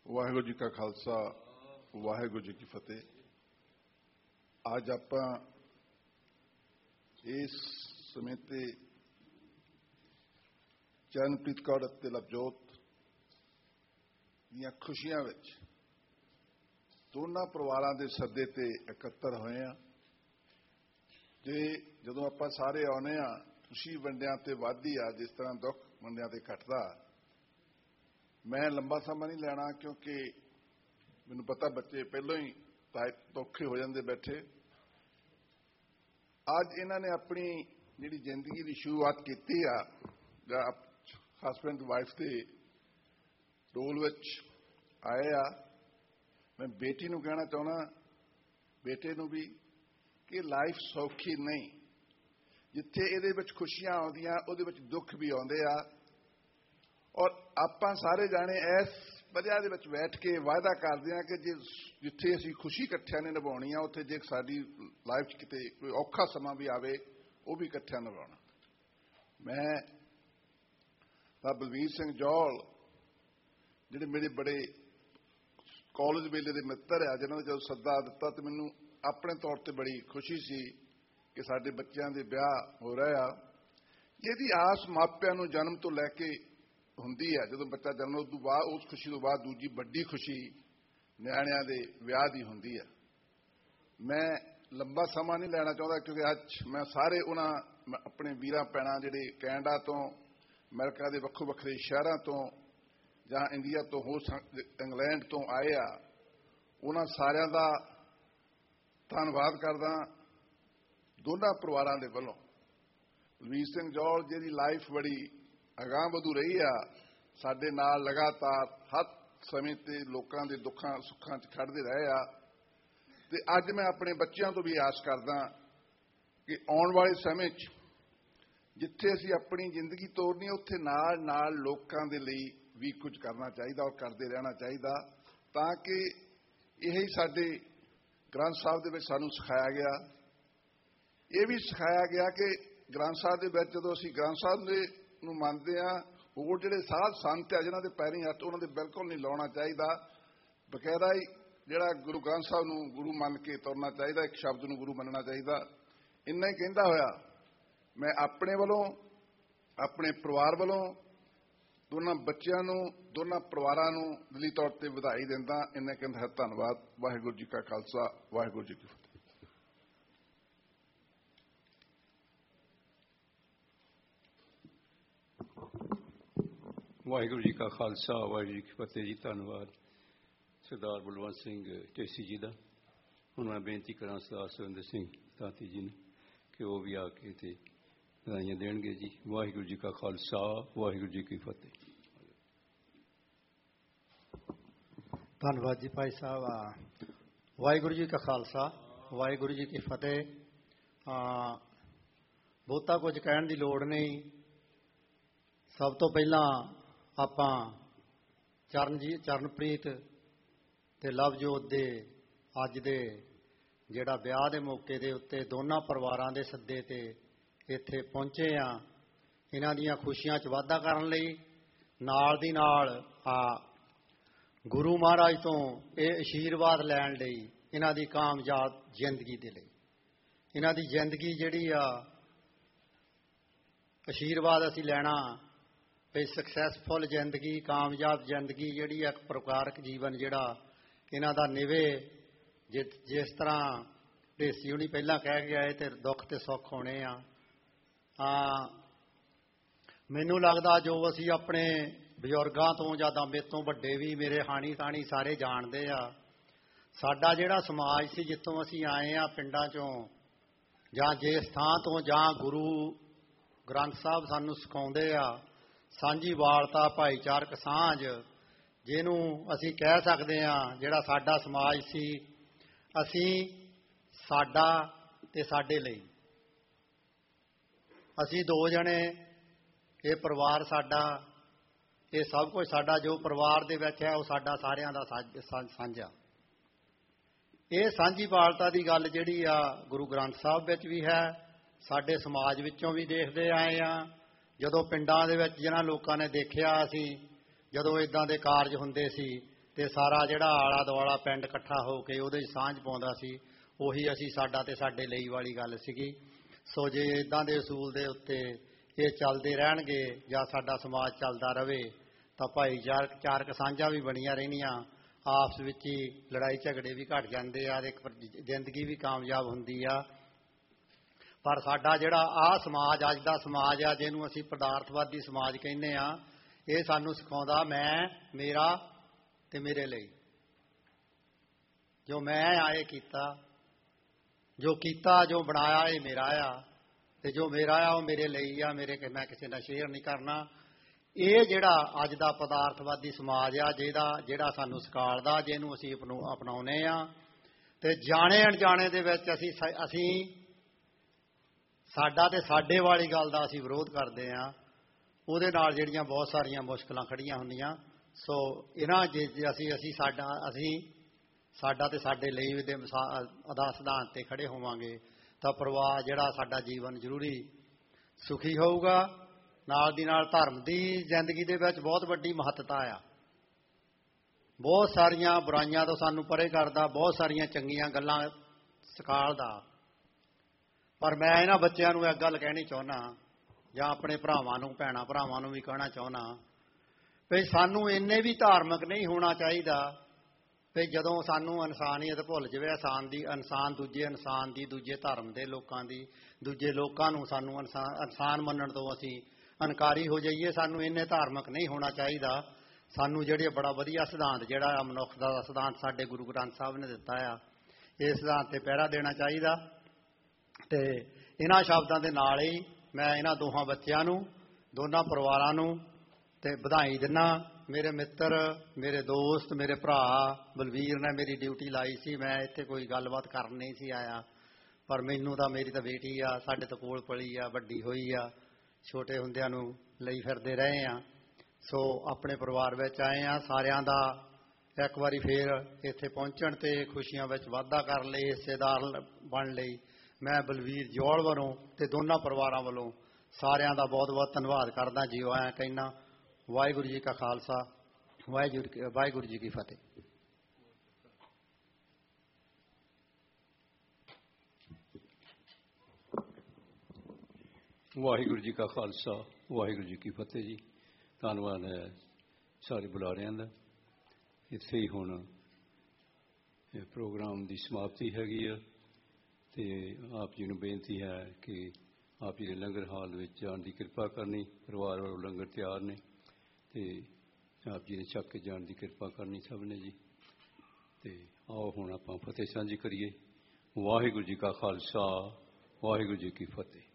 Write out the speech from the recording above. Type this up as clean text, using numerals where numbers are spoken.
ਵਾਹਿਗੁਰੂ ਜੀ ਕਾ ਖਾਲਸਾ ਵਾਹਿਗੁਰੂ ਜੀ ਕੀ ਫਤਿਹ। ਅੱਜ ਆਪਾਂ ਇਸ ਸਮੇਂ ਤੇ ਚਰਨਪ੍ਰੀਤ ਕੌਰ ਅਤੇ ਲਵਜੋਤ ਦੀਆਂ ਖੁਸ਼ੀਆਂ ਵਿੱਚ ਦੋਨਾਂ ਪਰਿਵਾਰਾਂ ਦੇ ਸੱਦੇ ਤੇ ਇਕੱਤਰ ਹੋਏ ਹਾਂ। ਤੇ ਜਦੋਂ ਆਪਾਂ ਸਾਰੇ ਆਉਂਦੇ ਹਾਂ, ਖੁਸ਼ੀ ਵੰਡਿਆਂ ਤੇ ਵੱਧਦੀ ਆ, ਜਿਸ ਤਰ੍ਹਾਂ ਦੁੱਖ ਵੰਡਿਆਂ ਤੇ ਘਟਦਾ। ਮੈਂ ਲੰਬਾ ਸਮਾਂ ਨਹੀਂ ਲੈਣਾ, ਕਿਉਂਕਿ ਮੈਨੂੰ ਪਤਾ ਬੱਚੇ ਪਹਿਲਾਂ ਹੀ ਔਖੇ ਹੋ ਜਾਂਦੇ ਬੈਠੇ। ਅੱਜ ਇਹਨਾਂ ਨੇ ਆਪਣੀ ਜਿਹੜੀ ਜ਼ਿੰਦਗੀ ਦੀ ਸ਼ੁਰੂਆਤ ਕੀਤੀ ਆ, ਜਾਂ ਹਸਬੈਂਡ ਵਾਈਫ ਦੇ ਰੋਲ ਵਿੱਚ ਆਏ ਆ। ਮੈਂ ਬੇਟੀ ਨੂੰ ਕਹਿਣਾ ਚਾਹੁੰਦਾ, ਬੇਟੇ ਨੂੰ ਵੀ, ਕਿ ਲਾਈਫ ਸੌਖੀ ਨਹੀਂ। ਜਿੱਥੇ ਇਹਦੇ ਵਿੱਚ ਖੁਸ਼ੀਆਂ ਆਉਂਦੀਆਂ, ਉਹਦੇ ਵਿੱਚ ਦੁੱਖ ਵੀ ਆਉਂਦੇ ਆ। ਔਰ ਆਪਾਂ ਸਾਰੇ ਜਾਣੇ ਇਸ ਵਜ੍ਹਾ ਦੇ ਵਿੱਚ ਬੈਠ ਕੇ ਵਾਅਦਾ ਕਰਦੇ ਹਾਂ ਕਿ ਜਿੱਥੇ ਅਸੀਂ ਖੁਸ਼ੀ ਇਕੱਠਿਆਂ ਨੇ ਨਿਭਾਉਣੀ ਆ, ਉੱਥੇ ਜੇ ਸਾਡੀ ਲਾਈਫ 'ਚ ਕਿਤੇ ਕੋਈ ਔਖਾ ਸਮਾਂ ਵੀ ਆਵੇ, ਉਹ ਵੀ ਇਕੱਠਿਆਂ ਨਿਭਾਉਣਾ। ਮੈਂ ਤਾਂ ਬਲਵੀਰ ਸਿੰਘ ਜੌਲ, ਜਿਹੜੇ ਮੇਰੇ ਬੜੇ ਕਾਲਜ ਵੇਲੇ ਦੇ ਮਿੱਤਰ ਆ, ਜਿਹਨਾਂ ਨੇ ਜਦੋਂ ਸੱਦਾ ਦਿੱਤਾ ਤਾਂ ਮੈਨੂੰ ਆਪਣੇ ਤੌਰ ਤੇ ਬੜੀ ਖੁਸ਼ੀ ਸੀ ਕਿ ਸਾਡੇ ਬੱਚਿਆਂ ਦੇ ਵਿਆਹ ਹੋ ਰਹੇ ਆ। ਇਹਦੀ ਆਸ ਮਾਪਿਆਂ ਨੂੰ ਜਨਮ ਤੋਂ ਲੈ ਕੇ ਹੁੰਦੀ ਹੈ। ਜਦੋਂ ਬੱਚਾ ਜਨਮ, ਉਸ ਤੋਂ ਬਾਅਦ, ਉਸ ਖੁਸ਼ੀ ਤੋਂ ਬਾਅਦ ਦੂਜੀ ਵੱਡੀ ਖੁਸ਼ੀ ਨਿਆਣਿਆਂ ਦੇ ਵਿਆਹ ਦੀ ਹੁੰਦੀ ਹੈ। ਮੈਂ ਲੰਬਾ ਸਮਾਂ ਨਹੀਂ ਲੈਣਾ ਚਾਹੁੰਦਾ, ਕਿਉਂਕਿ ਅੱਜ ਮੈਂ ਸਾਰੇ ਉਹਨਾਂ ਆਪਣੇ ਵੀਰਾਂ ਭੈਣਾਂ ਜਿਹੜੇ ਕੈਨੇਡਾ ਤੋਂ, ਅਮਰੀਕਾ ਦੇ ਵੱਖੋ ਵੱਖਰੇ ਸ਼ਹਿਰਾਂ ਤੋਂ, ਜਾਂ ਇੰਡੀਆ ਤੋਂ, ਹੋਰ ਇੰਗਲੈਂਡ ਤੋਂ ਆਏ ਆ, ਉਹਨਾਂ ਸਾਰਿਆਂ ਦਾ ਧੰਨਵਾਦ ਕਰਦਾ ਦੋਨਾਂ ਪਰਿਵਾਰਾਂ ਦੇ ਵੱਲੋਂ। ਬਲਵੀਰ ਸਿੰਘ ਜੌਲ, ਜਿਹਦੀ ਲਾਈਫ ਬੜੀ ਅਗਾਂਹ ਵਧੂ ਰਹੀ ਆ, ਸਾਡੇ ਨਾਲ ਲਗਾਤਾਰ ਹਰ ਸਮੇਂ ਤੇ ਲੋਕਾਂ ਦੇ ਦੁੱਖਾਂ ਸੁੱਖਾਂ 'ਚ ਖੜ੍ਹਦੇ ਰਹੇ ਆ। ਤੇ ਅੱਜ ਮੈਂ ਆਪਣੇ ਬੱਚਿਆਂ ਤੋਂ ਵੀ ਆਸ ਕਰਦਾ ਕਿ ਆਉਣ ਵਾਲੇ ਸਮੇਂ 'ਚ ਜਿੱਥੇ ਅਸੀਂ ਆਪਣੀ ਜ਼ਿੰਦਗੀ ਤੋਰਨੀ, ਉੱਥੇ ਨਾਲ ਨਾਲ ਲੋਕਾਂ ਦੇ ਲਈ ਵੀ ਕੁਝ ਕਰਨਾ ਚਾਹੀਦਾ ਔਰ ਕਰਦੇ ਰਹਿਣਾ ਚਾਹੀਦਾ, ਤਾਂ ਕਿ ਇਹ ਹੀ ਸਾਡੇ ਗ੍ਰੰਥ ਸਾਹਿਬ ਦੇ ਵਿੱਚ ਸਾਨੂੰ ਸਿਖਾਇਆ ਗਿਆ। ਇਹ ਵੀ ਸਿਖਾਇਆ ਗਿਆ ਕਿ ਗ੍ਰੰਥ ਸਾਹਿਬ ਦੇ ਵਿੱਚ ਜਦੋਂ ਅਸੀਂ ਗ੍ਰੰਥ ਸਾਹਿਬ ਦੇ ਨੂੰ ਮੰਨਦੇ ਆ, ਹੋਰ ਜਿਹੜੇ ਸਾਧ ਸੰਤ ਆ ਜਿਹਨਾਂ ਦੇ ਪੈਰੀਂ ਹੱਥ, ਉਹਨਾਂ ਦੇ ਬਿਲਕੁਲ ਨਹੀਂ ਲਾਉਣਾ ਚਾਹੀਦਾ। ਬਕਾਇਦਾ ਹੀ ਜਿਹੜਾ ਗੁਰੂ ਗ੍ਰੰਥ ਸਾਹਿਬ ਨੂੰ ਗੁਰੂ ਮੰਨ ਕੇ ਤੁਰਨਾ ਚਾਹੀਦਾ, ਇੱਕ ਸ਼ਬਦ ਨੂੰ ਗੁਰੂ ਮੰਨਣਾ ਚਾਹੀਦਾ। ਇੰਨਾ ਹੀ ਕਹਿੰਦਾ ਹੋਇਆ ਮੈਂ ਆਪਣੇ ਵੱਲੋਂ, ਆਪਣੇ ਪਰਿਵਾਰ ਵੱਲੋਂ ਦੋਨਾਂ ਬੱਚਿਆਂ ਨੂੰ, ਦੋਨਾਂ ਪਰਿਵਾਰਾਂ ਨੂੰ ਦਿਲੀ ਤੌਰ ਤੇ ਵਧਾਈ ਦਿੰਦਾ। ਇੰਨਾ ਕਹਿੰਦਾ ਹੈ। ਧੰਨਵਾਦ। ਵਾਹਿਗੁਰੂ ਜੀ ਕਾ ਖਾਲਸਾ ਵਾਹਿਗੁਰੂ ਜੀ ਕੀ ਫਤਿਹ। ਵਾਹਿਗੁਰੂ ਜੀ ਕਾ ਖਾਲਸਾ ਵਾਹਿਗੁਰੂ ਜੀ ਕੀ ਫਤਿਹ ਜੀ। ਧੰਨਵਾਦ ਸਰਦਾਰ ਬਲਵੰਤ ਸਿੰਘ ਢੇਸੀ ਜੀ ਦਾ। ਹੁਣ ਮੈਂ ਬੇਨਤੀ ਕਰਾਂ ਸਰਦਾਰ ਸੁਰਿੰਦਰ ਸਿੰਘ ਤਾਂਤੀ ਜੀ ਨੂੰ ਕਿ ਉਹ ਵੀ ਆ ਕੇ ਤੇ ਵਧਾਈਆਂ ਦੇਣਗੇ ਜੀ। ਵਾਹਿਗੁਰੂ ਜੀ ਕਾ ਖਾਲਸਾ ਵਾਹਿਗੁਰੂ ਜੀ ਕੀ ਫਤਿਹ। ਧੰਨਵਾਦ ਜੀ ਭਾਈ ਸਾਹਿਬ। ਵਾਹਿਗੁਰੂ ਜੀ ਕਾ ਖਾਲਸਾ ਵਾਹਿਗੁਰੂ ਜੀ ਕੀ ਫਤਿਹ। ਬਹੁਤਾ ਕੁਝ ਕਹਿਣ ਦੀ ਲੋੜ ਨਹੀਂ। ਸਭ ਤੋਂ ਪਹਿਲਾਂ ਆਪਾਂ ਚਰਨਪ੍ਰੀਤ ਤੇ ਲਵਜੋਤ ਦੇ ਅੱਜ ਦੇ ਜਿਹੜਾ ਵਿਆਹ ਦੇ ਮੌਕੇ ਦੇ ਉੱਤੇ ਦੋਨਾਂ ਪਰਿਵਾਰਾਂ ਦੇ ਸੱਦੇ ਤੇ ਇੱਥੇ ਪਹੁੰਚੇ ਆ, ਇਹਨਾਂ ਦੀਆਂ ਖੁਸ਼ੀਆਂ 'ਚ ਵਾਧਾ ਕਰਨ ਲਈ। ਨਾਲ ਦੀ ਨਾਲ ਗੁਰੂ ਮਹਾਰਾਜ ਤੋਂ ਇਹ ਅਸ਼ੀਰਵਾਦ ਲੈਣ ਲਈ, ਇਹਨਾਂ ਦੀ ਕਾਮਯਾਬ ਜ਼ਿੰਦਗੀ ਦੇ ਲਈ। ਇਹਨਾਂ ਦੀ ਜ਼ਿੰਦਗੀ ਜਿਹੜੀ ਆ, ਅਸ਼ੀਰਵਾਦ ਅਸੀਂ ਲੈਣਾ ਵੀ ਸਕਸੈਸਫੁੱਲ ਜ਼ਿੰਦਗੀ, ਕਾਮਯਾਬ ਜ਼ਿੰਦਗੀ ਜਿਹੜੀ ਆ, ਇੱਕ ਪ੍ਰਕਾਰਕ ਜੀਵਨ ਜਿਹੜਾ ਇਹਨਾਂ ਦਾ ਨਿਵੇ। ਜਿਸ ਤਰ੍ਹਾਂ ਢੇਸੀ ਹੁਣੀ ਪਹਿਲਾਂ ਕਹਿ ਕੇ ਆਏ, ਤੇ ਦੁੱਖ ਤੇ ਸੁੱਖ ਹੋਣੇ ਆ। ਮੈਨੂੰ ਲੱਗਦਾ ਜੋ ਅਸੀਂ ਆਪਣੇ ਬਜ਼ੁਰਗਾਂ ਤੋਂ, ਜਾਂ ਮੇਰੇ ਤੋਂ ਵੱਡੇ ਵੀ, ਮੇਰੇ ਹਾਣੀ ਤਾਣੀ ਸਾਰੇ ਜਾਣਦੇ ਆ, ਸਾਡਾ ਜਿਹੜਾ ਸਮਾਜ ਸੀ ਜਿੱਥੋਂ ਅਸੀਂ ਆਏ ਆ, ਪਿੰਡਾਂ 'ਚੋਂ ਜਾਂ ਜਿਸ ਥਾਂ ਤੋਂ, ਜਾਂ ਗੁਰੂ ਗ੍ਰੰਥ ਸਾਹਿਬ ਸਾਨੂੰ ਸਿਖਾਉਂਦੇ ਆ, ਸਾਂਝੀ ਵਾਲਤਾ, ਭਾਈਚਾਰਕ ਸਾਂਝ, ਜਿਹਨੂੰ ਅਸੀਂ ਕਹਿ ਸਕਦੇ ਹਾਂ, ਜਿਹੜਾ ਸਾਡਾ ਸਮਾਜ ਸੀ, ਅਸੀਂ ਸਾਡਾ ਤੇ ਸਾਡੇ ਲਈ। ਅਸੀਂ ਦੋ ਜਣੇ, ਇਹ ਪਰਿਵਾਰ ਸਾਡਾ, ਇਹ ਸਭ ਕੁਝ ਸਾਡਾ। ਜੋ ਪਰਿਵਾਰ ਦੇ ਵਿੱਚ ਹੈ ਉਹ ਸਾਡਾ ਸਾਰਿਆਂ ਦਾ ਸਾਂਝਾ। ਇਹ ਸਾਂਝੀ ਵਾਲਤਾ ਦੀ ਗੱਲ ਜਿਹੜੀ ਆ, ਗੁਰੂ ਗ੍ਰੰਥ ਸਾਹਿਬ ਵਿੱਚ ਵੀ ਹੈ, ਸਾਡੇ ਸਮਾਜ ਵਿੱਚੋਂ ਵੀ ਦੇਖਦੇ ਆਏ ਆ। ਜਦੋਂ ਪਿੰਡਾਂ ਦੇ ਵਿੱਚ ਜਿਹਨਾਂ ਲੋਕਾਂ ਨੇ ਦੇਖਿਆ, ਅਸੀਂ ਜਦੋਂ ਇਦਾਂ ਦੇ ਕਾਰਜ ਹੁੰਦੇ ਸੀ ਤੇ ਸਾਰਾ ਜਿਹੜਾ ਆਲਾ ਦੁਆਲਾ ਪਿੰਡ ਇਕੱਠਾ ਹੋ ਕੇ ਉਹਦੇ 'ਚ ਸਾਂਝ ਪਾਉਂਦਾ ਸੀ। ਉਹੀ ਅਸੀਂ ਸਾਡਾ ਤੇ ਸਾਡੇ ਲਈ ਵਾਲੀ ਗੱਲ ਸੀਗੀ। ਸੋ ਜੇ ਇਦਾਂ ਦੇ ਅਸੂਲ ਦੇ ਉੱਤੇ ਇਹ ਚੱਲਦੇ ਰਹਿਣਗੇ ਜਾਂ ਸਾਡਾ ਸਮਾਜ ਚੱਲਦਾ ਰਹੇ ਤਾਂ ਭਾਈਚਾਰਕ ਸਾਂਝਾਂ ਵੀ ਬਣੀਆਂ ਰਹਿਣੀਆਂ, ਆਪਸ ਵਿੱਚ ਹੀ ਲੜਾਈ ਝਗੜੇ ਵੀ ਘਟ ਜਾਂਦੇ ਆ, ਇੱਕ ਜ਼ਿੰਦਗੀ ਵੀ ਕਾਮਯਾਬ ਹੁੰਦੀ ਆ। ਪਰ ਸਾਡਾ ਜਿਹੜਾ ਆਹ ਸਮਾਜ, ਅੱਜ ਦਾ ਸਮਾਜ ਆ, ਜਿਹਨੂੰ ਅਸੀਂ ਪਦਾਰਥਵਾਦੀ ਸਮਾਜ ਕਹਿੰਦੇ ਆ, ਇਹ ਸਾਨੂੰ ਸਿਖਾਉਂਦਾ ਮੈਂ, ਮੇਰਾ ਤੇ ਮੇਰੇ ਲਈ। ਜੋ ਮੈਂ ਆਏ ਕੀਤਾ, ਜੋ ਕੀਤਾ, ਜੋ ਬਣਾਇਆ, ਇਹ ਮੇਰਾ ਆ, ਤੇ ਜੋ ਮੇਰਾ ਆ ਉਹ ਮੇਰੇ ਲਈ ਆ, ਮੈਂ ਕਿਸੇ ਨਾਲ ਸ਼ੇਅਰ ਨਹੀਂ ਕਰਨਾ। ਇਹ ਜਿਹੜਾ ਅੱਜ ਦਾ ਪਦਾਰਥਵਾਦੀ ਸਮਾਜ ਆ, ਜਿਹੜਾ ਸਾਨੂੰ ਸਿਖਾਲਦਾ, ਜਿਹਨੂੰ ਅਸੀਂ ਅਪਣਾਉਂਦੇ ਆ, ਤੇ ਜਾਣੇ ਅਣਜਾਣੇ ਦੇ ਵਿੱਚ ਅਸੀਂ ਸਾਡਾ ਤੇ ਸਾਡੇ ਵਾਲੀ ਗੱਲ ਦਾ ਅਸੀਂ ਵਿਰੋਧ ਕਰਦੇ ਆ। ਉਹਦੇ ਨਾਲ ਜਿਹੜੀਆਂ ਬਹੁਤ ਸਾਰੀਆਂ ਮੁਸ਼ਕਲਾਂ ਖੜੀਆਂ ਹੁੰਦੀਆਂ। ਸੋ ਇਹਨਾਂ ਜੇ ਅਸੀਂ ਸਾਡਾ ਤੇ ਸਾਡੇ ਲਈ ਦੇ ਅਦਾ ਸਿਧਾਂਤ ਤੇ ਖੜੇ ਹੋਵਾਂਗੇ ਤਾਂ ਪਰਿਵਾਰ ਜਿਹੜਾ ਸਾਡਾ ਜੀਵਨ ਜ਼ਰੂਰੀ ਸੁਖੀ ਹੋਊਗਾ। ਨਾਲ ਦੀ ਨਾਲ ਧਰਮ ਦੀ ਜ਼ਿੰਦਗੀ ਦੇ ਵਿੱਚ ਬਹੁਤ ਵੱਡੀ ਮਹੱਤਤਾ ਆ। ਬਹੁਤ ਸਾਰੀਆਂ ਬੁਰਾਈਆਂ ਤੋਂ ਸਾਨੂੰ ਪਰੇ ਕਰਦਾ, ਬਹੁਤ ਸਾਰੀਆਂ ਚੰਗੀਆਂ ਗੱਲਾਂ ਸਿਖਾਲਦਾ। ਪਰ ਮੈਂ ਇਹਨਾਂ ਬੱਚਿਆਂ ਨੂੰ ਇੱਕ ਗੱਲ ਕਹਿਣੀ ਚਾਹੁੰਦਾ, ਜਾਂ ਆਪਣੇ ਭਰਾਵਾਂ ਨੂੰ, ਭੈਣਾਂ ਭਰਾਵਾਂ ਨੂੰ ਵੀ ਕਹਿਣਾ ਚਾਹੁੰਦਾ ਵੀ ਸਾਨੂੰ ਇੰਨੇ ਵੀ ਧਾਰਮਿਕ ਨਹੀਂ ਹੋਣਾ ਚਾਹੀਦਾ ਵੀ ਜਦੋਂ ਸਾਨੂੰ ਇਨਸਾਨੀਅਤ ਭੁੱਲ ਜਾਵੇ। ਇਨਸਾਨ ਦੂਜੇ ਇਨਸਾਨ ਦੀ, ਦੂਜੇ ਧਰਮ ਦੇ ਲੋਕਾਂ ਦੀ, ਦੂਜੇ ਲੋਕਾਂ ਨੂੰ ਸਾਨੂੰ ਇਨਸਾਨ ਮੰਨਣ ਤੋਂ ਅਸੀਂ ਇਨਕਾਰੀ ਹੋ ਜਾਈਏ। ਸਾਨੂੰ ਇੰਨੇ ਧਾਰਮਿਕ ਨਹੀਂ ਹੋਣਾ ਚਾਹੀਦਾ। ਸਾਨੂੰ ਜਿਹੜੇ ਬੜਾ ਵਧੀਆ ਸਿਧਾਂਤ ਜਿਹੜਾ ਆ ਮਨੁੱਖਤਾ ਦਾ ਸਿਧਾਂਤ ਸਾਡੇ ਗੁਰੂ ਗ੍ਰੰਥ ਸਾਹਿਬ ਨੇ ਦਿੱਤਾ ਆ, ਇਸ ਸਿਧਾਂਤ ਤੇ ਪਹਿਰਾ ਦੇਣਾ ਚਾਹੀਦਾ। ਤੇ ਇਹਨਾਂ ਸ਼ਬਦਾਂ ਦੇ ਨਾਲ ਹੀ ਮੈਂ ਇਹਨਾਂ ਦੋਹਾਂ ਬੱਚਿਆਂ ਨੂੰ, ਦੋਨਾਂ ਪਰਿਵਾਰਾਂ ਨੂੰ ਤੇ ਵਧਾਈ ਦਿੰਦਾ। ਮੇਰੇ ਮਿੱਤਰ, ਮੇਰੇ ਦੋਸਤ, ਮੇਰੇ ਭਰਾ ਬਲਵੀਰ ਨੇ ਮੇਰੀ ਡਿਊਟੀ ਲਾਈ ਸੀ। ਮੈਂ ਇੱਥੇ ਕੋਈ ਗੱਲਬਾਤ ਕਰਨ ਨਹੀਂ ਸੀ ਆਇਆ, ਪਰ ਮੇਰੀ ਤਾਂ ਬੇਟੀ ਆ, ਸਾਡੇ ਤੋਂ ਕੋਲ ਪਲੀ ਆ, ਵੱਡੀ ਹੋਈ ਆ, ਛੋਟੇ ਹੁੰਦਿਆਂ ਨੂੰ ਲਈ ਫਿਰਦੇ ਰਹੇ ਆ। ਸੋ ਆਪਣੇ ਪਰਿਵਾਰ ਵਿੱਚ ਆਏ ਆ। ਸਾਰਿਆਂ ਦਾ ਇੱਕ ਵਾਰੀ ਫੇਰ ਇੱਥੇ ਪਹੁੰਚਣ ਤੇ ਖੁਸ਼ੀਆਂ ਵਿੱਚ ਵਾਧਾ ਕਰਨ ਲਈ, ਹਿੱਸੇਦਾਰ ਬਣਨ ਲਈ ਮੈਂ ਬਲਵੀਰ ਜੌਲ ਵੱਲੋਂ ਤੇ ਦੋਨਾਂ ਪਰਿਵਾਰਾਂ ਵੱਲੋਂ ਸਾਰਿਆਂ ਦਾ ਬਹੁਤ ਬਹੁਤ ਧੰਨਵਾਦ ਕਰਦਾ। ਜੀਓ ਆਇਆ ਕਹਿੰਦਾ। ਵਾਹਿਗੁਰੂ ਜੀ ਕਾ ਖਾਲਸਾ, ਵਾਹਿਗੁਰੂ ਜੀ ਕੀ ਫਤਿਹ। ਵਾਹਿਗੁਰੂ ਜੀ ਕਾ ਖਾਲਸਾ, ਵਾਹਿਗੁਰੂ ਜੀ ਕੀ ਫਤਿਹ ਜੀ। ਧੰਨਵਾਦ ਹੈ ਸਾਰੇ ਬੁਲਾਰਿਆਂ ਦਾ। ਇੱਥੇ ਹੀ ਹੁਣ ਇਹ ਪ੍ਰੋਗਰਾਮ ਦੀ ਸਮਾਪਤੀ ਹੈਗੀ ਆ ਤੇ ਆਪ ਜੀ ਨੂੰ ਬੇਨਤੀ ਹੈ ਕਿ ਆਪ ਜੀ ਦੇ ਲੰਗਰ ਹਾਲ ਵਿੱਚ ਜਾਣ ਦੀ ਕਿਰਪਾ ਕਰਨੀ। ਪਰਿਵਾਰ ਵੱਲੋਂ ਲੰਗਰ ਤਿਆਰ ਨੇ ਤੇ ਆਪ ਜੀ ਨੇ ਛਕ ਕੇ ਜਾਣ ਦੀ ਕਿਰਪਾ ਕਰਨੀ ਸਭ ਨੇ ਜੀ। ਤੇ ਆਓ ਹੁਣ ਆਪਾਂ ਫਤਿਹ ਸਾਂਝੀ ਕਰੀਏ। ਵਾਹਿਗੁਰੂ ਜੀ ਕਾ ਖਾਲਸਾ, ਵਾਹਿਗੁਰੂ ਜੀ ਕੀ ਫਤਿਹ।